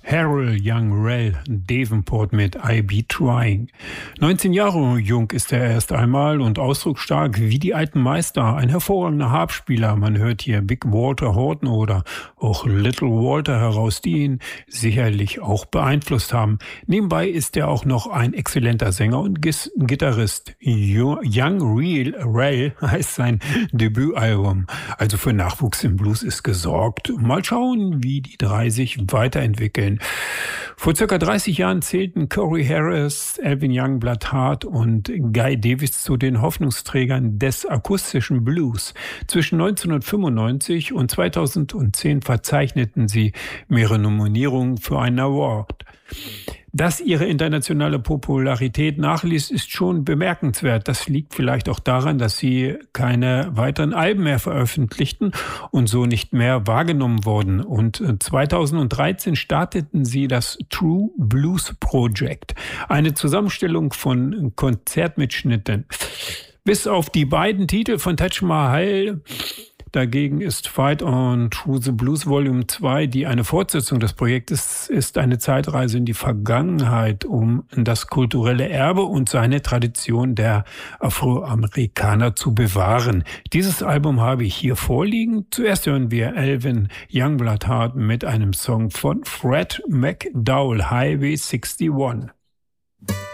Harold Young Rell Davenport mit I Be Trying. 19 Jahre jung ist er erst einmal und ausdrucksstark wie die alten Meister. Ein hervorragender Harpspieler. Man hört hier Big Walter Horton oder auch Little Walter heraus, die ihn sicherlich auch beeinflusst haben. Nebenbei ist er auch noch ein exzellenter Sänger und Gitarrist. Young Rell heißt sein Debütalbum. Also für Nachwuchs im Blues ist gesorgt. Mal schauen, wie die drei sich weiterentwickeln. Vor ca. 30 Jahren zählten Corey Harris, Alvin Youngblood Hart und Guy Davis zu den Hoffnungsträgern des akustischen Blues. Zwischen 1995 und 2010 verzeichneten sie mehrere Nominierungen für einen Award. Dass ihre internationale Popularität nachließ, ist schon bemerkenswert. Das liegt vielleicht auch daran, dass sie keine weiteren Alben mehr veröffentlichten und so nicht mehr wahrgenommen wurden. Und 2013 starteten sie das True Blues Project, eine Zusammenstellung von Konzertmitschnitten. Bis auf die beiden Titel von Taj Mahal dagegen ist Fight on Through the Blues Volume 2, die eine Fortsetzung des Projektes ist, eine Zeitreise in die Vergangenheit, um das kulturelle Erbe und seine Tradition der Afroamerikaner zu bewahren. Dieses Album habe ich hier vorliegen. Zuerst hören wir Alvin Youngblood Hart mit einem Song von Fred McDowell, Highway 61.